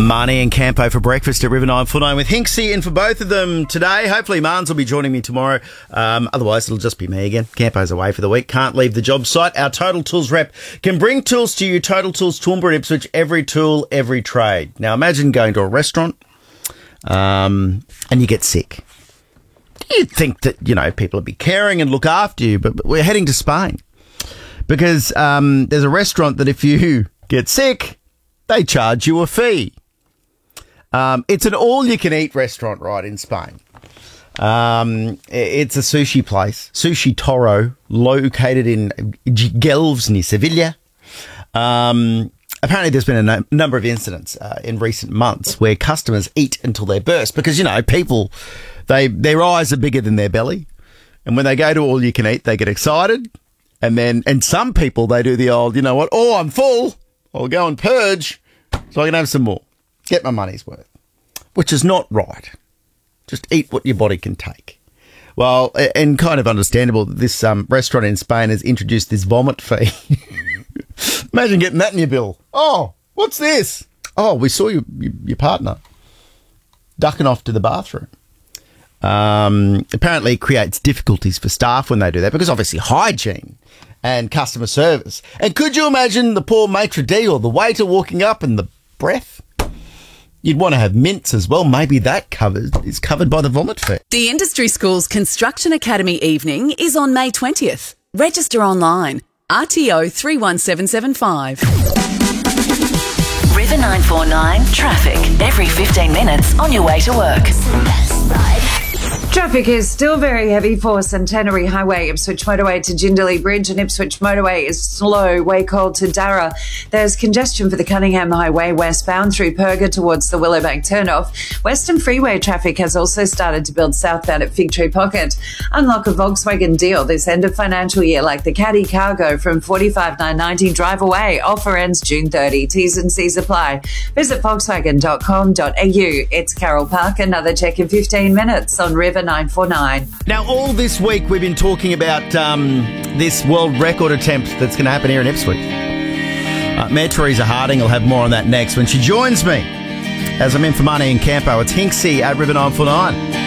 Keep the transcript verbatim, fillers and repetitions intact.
Marnie and Campo for breakfast at River nine four nine with Hinksy in for both of them today. Hopefully Marnes will be joining me tomorrow. Um, otherwise, it'll just be me again. Campo's away for the week. Can't leave the job site. Our Total Tools rep can bring tools to you. Total Tools, Toowoomba and Ipswich. Every tool, every trade. Now, imagine going to a restaurant um, and you get sick. You'd think that, you know, people would be caring and look after you, but, but we're heading to Spain because um, there's a restaurant that if you get sick, they charge you a fee. Um, it's an all-you-can-eat restaurant, right, in Spain. Um, it's a sushi place, Sushi Toro, located in Gelves near Sevilla. Um, apparently there's been a no- number of incidents uh, in recent months where customers eat until they burst because, you know, people, they their eyes are bigger than their belly. And when they go to all-you-can-eat, they get excited. And then, and some people, they do the old, you know what, oh, I'm full. I'll go and purge so I can have some more. Get my money's worth, which is not right. Just eat what your body can take. Well, and kind of understandable that this um, restaurant in Spain has introduced this vomit fee. Imagine getting that in your bill. Oh, what's this? Oh, we saw your, your partner ducking off to the bathroom. Um, apparently it creates difficulties for staff when they do that because obviously hygiene and customer service. And could you imagine the poor maitre d' or the waiter walking up and the breath? You'd want to have mints as well. Maybe that covers is covered by the vomit fee. The Industry Schools Construction Academy evening is on May twentieth. Register online. R T O three one seven seven five. River nine four nine traffic every fifteen minutes on your way to work. Traffic is still very heavy for Centenary Highway, Ipswich Motorway to Jindalee Bridge, and Ipswich Motorway is slow, Wacol to Darra. There's congestion for the Cunningham Highway westbound through Perga towards the Willowbank turnoff. Western Freeway traffic has also started to build southbound at Fig Tree Pocket. Unlock a Volkswagen deal this end of financial year like the Caddy Cargo from forty-five thousand nine hundred ninety drive away. Offer ends June thirtieth. T's and C's apply. Visit volkswagen dot com dot a u. It's Carol Park. Another check in fifteen minutes on River nine four nine. Now, all this week we've been talking about um, this world record attempt that's going to happen here in Ipswich. Uh, Mayor Teresa Harding will have more on that next when she joins me. As I'm in for Marnie and Campo, it's Hinksy at River nine four nine.